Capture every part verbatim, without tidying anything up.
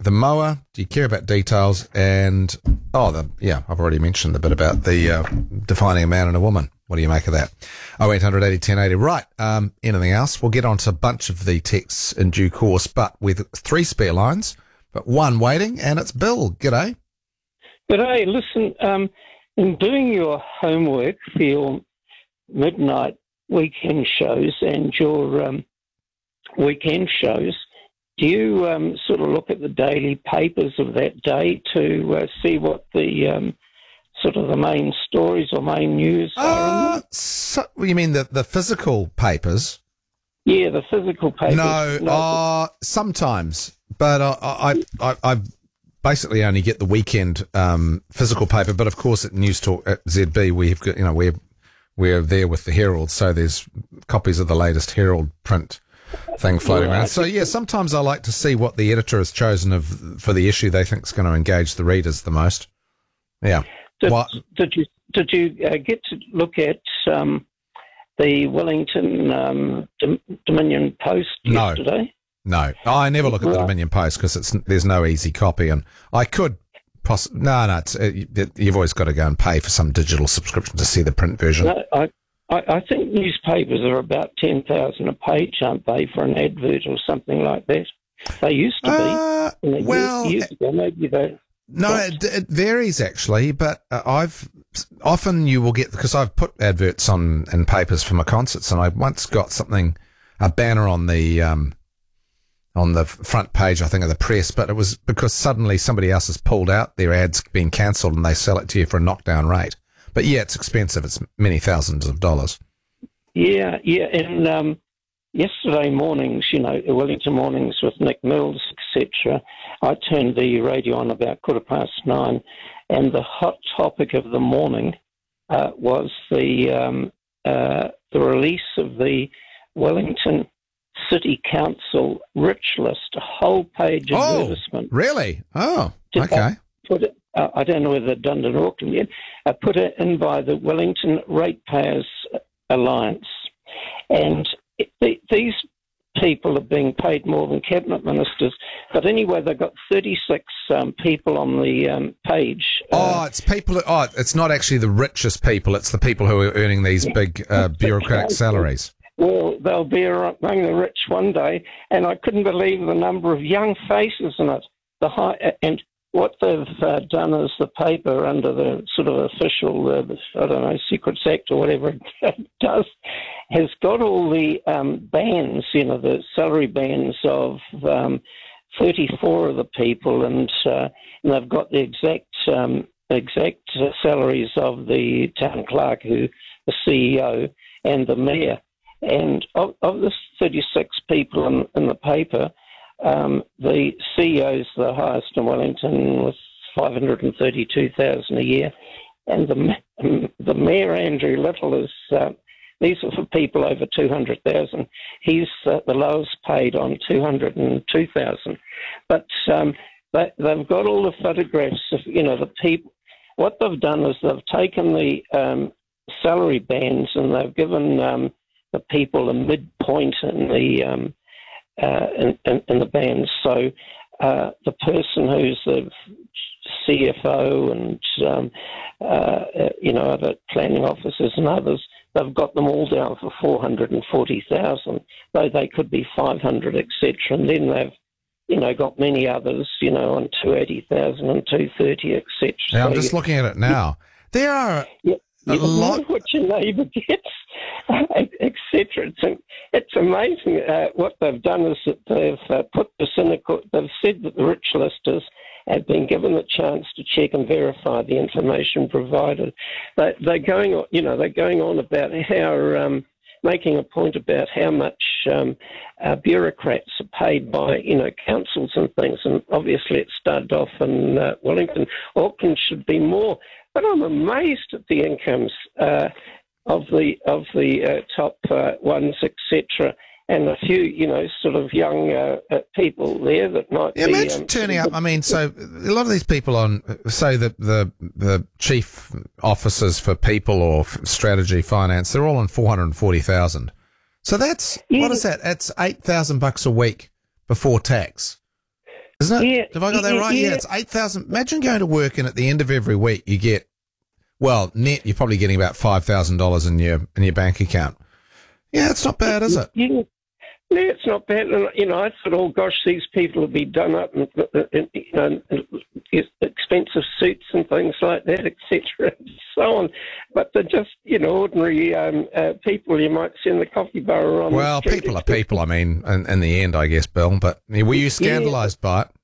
the mower? Do you care about details? And, oh, the yeah, I've already mentioned the bit about the uh, defining a man and a woman. What do you make of that? oh eight hundred eighty ten eighty. Right. Um, anything else? We'll get on to a bunch of the texts in due course, but with three spare lines, but one waiting, and it's Bill. G'day. G'day. Listen, um, in doing your homework for your midnight weekend shows and your um, weekend shows, do you um, sort of look at the daily papers of that day to uh, see what the um, sort of the main stories or main news Uh, are? so, you mean the, the physical papers? Yeah, the physical papers. No, uh, sometimes, but I, I, I, I basically only get the weekend um, physical paper. But of course, at News Talk at Z B, we've got, you know, we're we're there with the Herald, so there's copies of the latest Herald print thing floating Right. around. So yeah, sometimes I like to see what the editor has chosen of for the issue they think is going to engage the readers the most. Yeah. Did, What? did you did you uh, get to look at um, the Wellington um, Dom- Dominion Post No. yesterday? No, I never look at the Right. Dominion Post because it's there's no easy copy, and I could poss- no, no, it's, uh, you've always got to go and pay for some digital subscription to see the print version. No, I, I, I think newspapers are about ten thousand a page, aren't they, for an advert or something like that? They used to Uh, be. You know, well, years, years ago, maybe they. No, it, it varies actually, but uh, I've often you will get because I've put adverts on in papers for my concerts, and I once got something a banner on the um, on the front page, I think, of the press, but it was because suddenly somebody else has pulled out their ads being cancelled, and they sell it to you for a knockdown rate. But yeah, it's expensive; it's many thousands of dollars. Yeah, yeah, and um, yesterday mornings, you know, the Wellington mornings with Nick Mills, et cetera. I turned the radio on about quarter past nine, and the hot topic of the morning uh, was the um, uh, the release of the Wellington City Council rich list, a whole page Oh, advertisement. really? Oh, Did okay. I put it, uh, I don't know whether they've done it in Auckland yet. I put it in by the Wellington Ratepayers Alliance, and it, the, these people are being paid more than cabinet ministers. But anyway, they've got thirty-six um, people on the um, page. Oh, Uh, it's people. Oh, it's not actually the richest people. It's the people who are earning these big uh, bureaucratic salaries. well, they'll be among the rich one day, and I couldn't believe the number of young faces in it. The high, and what they've uh, done is the paper, under the sort of official, uh, I don't know, Secrets Act or whatever it does, has got all the um, bands, you know, the salary bands of um, thirty-four of the people, and, uh, and they've got the exact um, exact uh, salaries of the town clerk, who the C E O, and the mayor. And of, of the thirty-six people in, in the paper, um, the C E O's the highest in Wellington with five hundred thirty-two thousand dollars a year, and the the mayor, Andrew Little, is uh, these are for people over two hundred thousand dollars. He's uh, the lowest paid on two hundred two thousand dollars. But um, they, they've got all the photographs of, you know, the people. What they've done is they've taken the um, salary bands and they've given um, the people a midpoint in the um, uh, in, in, in the bands. So uh, the person who's the C F O and um, uh, you know, other planning officers and others, they've got them all down for four hundred forty thousand, though they could be five hundred, et cetera. And then they've, you know, got many others, you know, on two hundred eighty thousand and two hundred thirty, et cetera. Yeah, I'm So just you- looking at it now. There are Yeah, a you lot. know what your neighbour gets, et cetera. It's, it's amazing. Uh, what they've done is that they've uh, put this in a court. They've said that the rich listers have been given the chance to check and verify the information provided. They, they're going on, you know, they're going on about how, um, making a point about how much um, uh, bureaucrats are paid by, you know, councils and things. And obviously it started off in uh, Wellington. Auckland should be more. But I'm amazed at the incomes uh, of the of the uh, top uh, ones, et cetera. And a few, you know, sort of young uh, uh, people there that might Yeah, be... imagine um, turning up. I mean, so a lot of these people on, say, the the, the chief officers for people or f- strategy, finance, they're all on four hundred forty thousand. So that's, Yeah. what is that? That's eight thousand bucks a week before tax. Isn't it? Yeah, Have I got that yeah, right? Yeah, yeah. it's eight thousand. Imagine going to work and at the end of every week you get, well, net, you're probably getting about five thousand dollars in your, in your bank account. Yeah, it's not bad, is it? Yeah. No, it's not bad. And, you know, I thought, oh, gosh, these people will be done up in, in, you know, in expensive suits and things like that, et cetera, and so on. But they're just, you know, ordinary um, uh, people you might see in the coffee bar on Well, the street. people are people, I mean, in, in the end, I guess, Bill. But were you scandalised yeah. by it?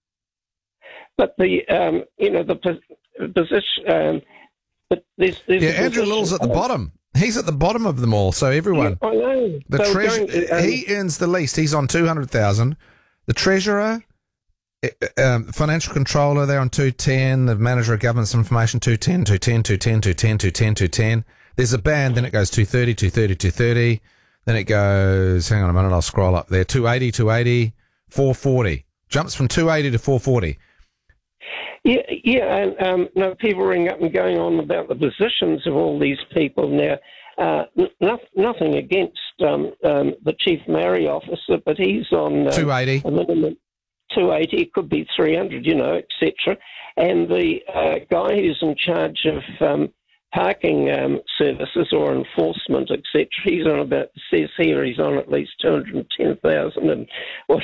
But the, um, you know, the position, um, but there's, there's yeah, Andrew Little's at the bottom. He's at the bottom of them all. So everyone, yeah, I know. The so treasurer, going, um, he earns the least. He's on two hundred thousand. The treasurer, um, financial controller, they're on two ten. The manager of governance information, two ten, two ten, two ten, two ten, two ten, two ten. There's a band, then it goes two thirty, two thirty, two thirty. Then it goes, hang on a minute, I'll scroll up there. two eighty, two eighty, four forty. Jumps from two eighty to four forty. Yeah, yeah, and um, no, people ring up and going on about the positions of all these people now. Uh, n- nothing against um, um, the chief Maori officer, but he's on uh, two eighty. A minimum two eighty. It could be three hundred, you know, et cetera. And the uh, guy who's in charge of um, parking um, services or enforcement, et cetera, he's on about. Says here he's on at least two hundred ten thousand, and what.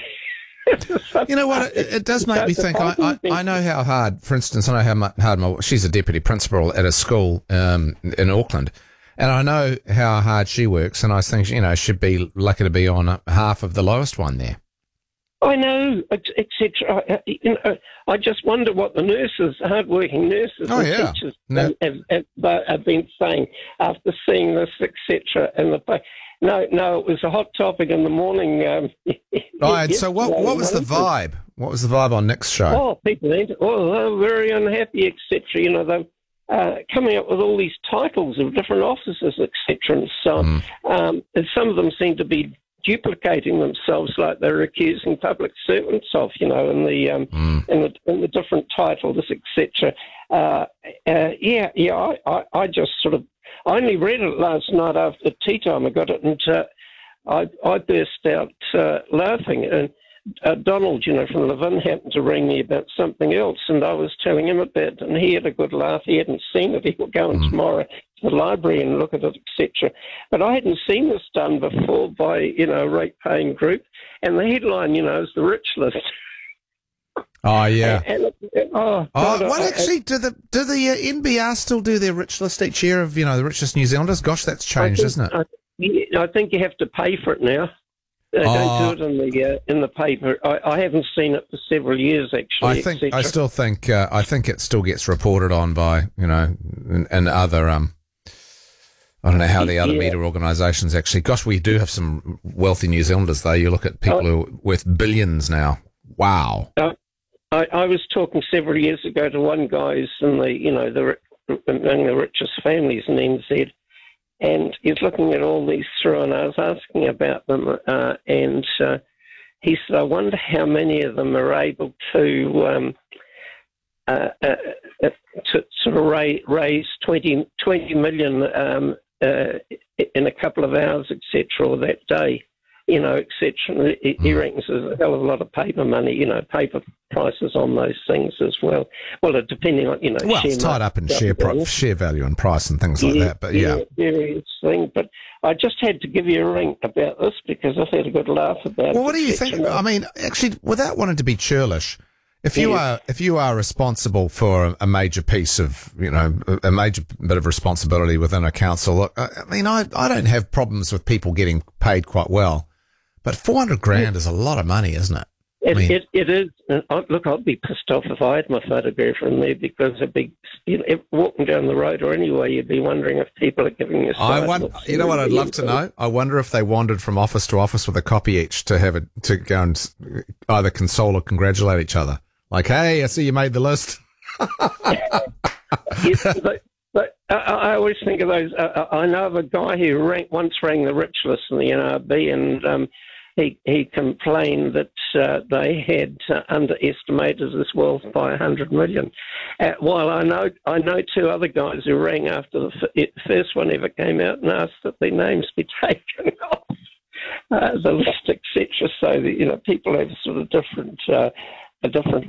You know what? It, it does make me think. I, I, I know how hard, for instance, I know how mu- hard my, she's a deputy principal at a school um, in Auckland, and I know how hard she works, and I think, you know, she'd be lucky to be on half of the lowest one there. I know, et cetera. I, you know, I just wonder what the nurses, hard-working nurses oh, and yeah. teachers no. have, have, have, have been saying after seeing this, et cetera. And the no, no, it was a hot topic in the morning. Um, right. So what? What was the vibe? What was the vibe on Nick's show? Oh, people, oh, they're very unhappy, et cetera. You know, they're uh, coming up with all these titles of different officers, et cetera, and so on. Mm. Um, and some of them seem to be duplicating themselves, like they're accusing public servants of, you know, in the um, mm. in the in the different titles, et cetera. Uh, uh, yeah, yeah. I, I, I just sort of I only read it last night after tea time. I got it, and uh, I I burst out uh, laughing. And uh, Donald, you know, from Levin, happened to ring me about something else, and I was telling him about it, and he had a good laugh. He hadn't seen it. He will go in mm. tomorrow to the library and look at it, et cetera. But I hadn't seen this done before by, you know, a rate-paying group, and the headline, you know, is the rich list. Oh yeah. And, and it, oh, oh God, what I, actually do the do the uh, N B R still do their rich list each year of, you know, the richest New Zealanders? Gosh, that's changed, think, isn't it? I, yeah, I think you have to pay for it now. They oh, don't do it in the uh, in the paper. I, I haven't seen it for several years, actually. I think I still think uh, I think it still gets reported on by, you know, and, and other um. I don't know how the other yeah. media organisations actually. Gosh, we do have some wealthy New Zealanders, though. You look at people oh. who are worth billions now. Wow. Uh, I, I was talking several years ago to one guy who's in the, you know, the among the richest families in N Z, and he's looking at all these through, and I was asking about them, uh, and uh, he said, I wonder how many of them are able to um, uh, uh, to sort of raise, raise twenty, twenty million um, uh, in a couple of hours, et cetera, or that day. You know, et cetera. He, he reckons there's a hell of a lot of paper money, you know, paper prices on those things as well. Well, depending on, you know, well, it's tied up in share pro- share value and price and things like yeah, that. But yeah, yeah, various things. But I just had to give you a ring about this because I've had a good laugh about well, it. Well, what do you think? I mean, actually, without wanting to be churlish, if you yeah. are if you are responsible for a major piece of, you know, a major bit of responsibility within a council, look, I mean, I I don't have problems with people getting paid quite well. But four hundred grand is a lot of money, isn't it? It, I mean, it, it is. And I, look, I'd be pissed off if I had my photograph in there because I'd be, you know, walking down the road or anyway, you'd be wondering if people are giving you. I wonder, you know what I'd love to know? I wonder if they wandered from office to office with a copy each to have it to go and either console or congratulate each other. Like, hey, I see you made the list. yes, but, but I, I always think of those. Uh, I know of a guy who rang, once rang the rich list in the N R B, and um, he he complained that uh, they had uh, underestimated his wealth by a hundred million. Uh, while I know I know two other guys who rang after the f- first one ever came out and asked that their names be taken off uh, the list, et cetera. So that, you know, people have sort of different uh, a different